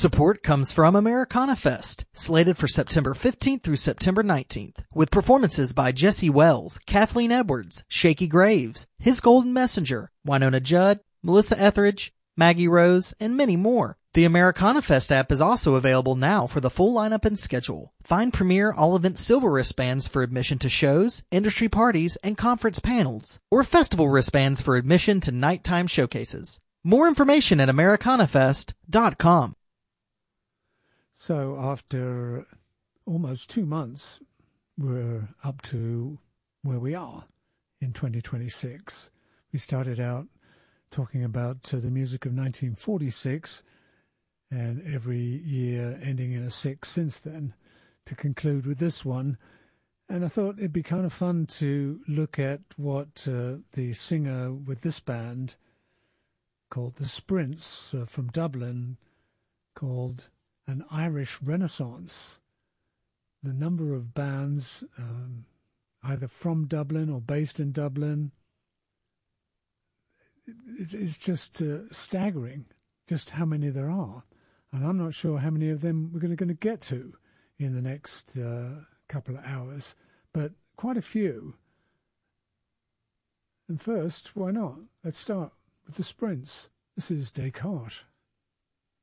Support comes from Americana Fest, slated for September 15th through September 19th, with performances by Jesse Wells, Kathleen Edwards, Shaky Graves, His Golden Messenger, Winona Judd, Melissa Etheridge, Maggie Rose, and many more. The Americana Fest app is also available now for the full lineup and schedule. Find Premier All-Event Silver wristbands for admission to shows, industry parties, and conference panels, or Festival wristbands for admission to nighttime showcases. More information at americanafest.com. So after almost 2 months, we're up to where we are in 2026. We started out talking about the music of 1946 and every year ending in a 6 since then, to conclude with this one. And I thought it'd be kind of fun to look at what the singer with this band called the Sprints from Dublin called an Irish Renaissance. The number of bands either from Dublin or based in Dublin, it's just staggering just how many there are. And I'm not sure how many of them we're going to get to in the next couple of hours, but quite a few. And first, why not? Let's start with the Sprints. This is Descartes.